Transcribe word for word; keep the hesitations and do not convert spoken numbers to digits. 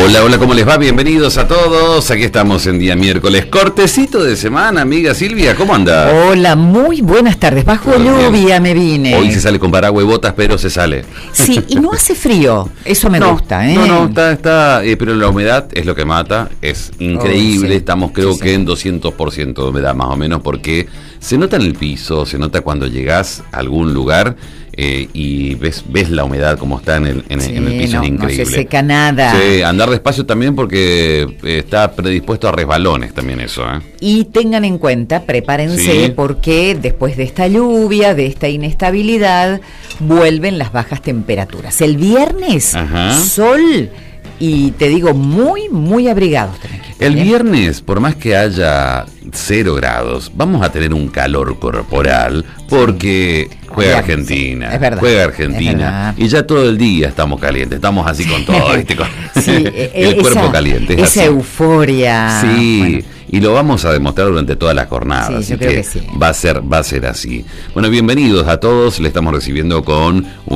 Hola, hola, ¿cómo les va? Bienvenidos a todos. Aquí estamos en día miércoles. Cortecito de semana, amiga Silvia, ¿cómo anda? Hola, muy buenas tardes. Bajo lluvia me vine. Hoy se sale con paraguas y botas, pero se sale. Sí, y no hace frío. Eso me no, gusta, ¿eh? No, no, está, está, eh, pero la humedad es lo que mata. Es increíble. Oh, sí. Estamos, creo sí, que sí. en doscientos por ciento de humedad, más o menos, porque se nota en el piso, se nota cuando llegás a algún lugar. Eh, y ves ves la humedad como está en el, en, sí, en el piso, no, es increíble. No se seca nada. Sí, andar despacio también porque eh, está predispuesto a resbalones también eso, ¿eh? Y tengan en cuenta, prepárense, sí. porque después de esta lluvia, de esta inestabilidad, vuelven las bajas temperaturas. El viernes, Ajá. sol, y te digo, muy, muy abrigados. El viernes, por más que haya cero grados, vamos a tener un calor corporal porque juega Argentina, es verdad, juega Argentina y ya todo el día estamos calientes, estamos así con todo, ¿viste? Con sí, el esa, cuerpo caliente. Es esa así. euforia. Sí, bueno. Y lo vamos a demostrar durante toda la jornada, sí, así yo creo que, que sí. va a ser, va a ser así. Bueno, bienvenidos a todos, le estamos recibiendo con un